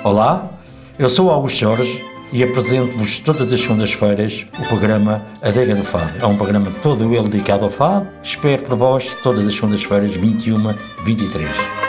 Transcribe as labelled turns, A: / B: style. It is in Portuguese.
A: Olá, eu sou Augusto Jorge e apresento-vos todas as segundas-feiras o programa Adega do Fado. É um programa todo ele dedicado ao fado. Espero por vós todas as segundas-feiras, 21, 23.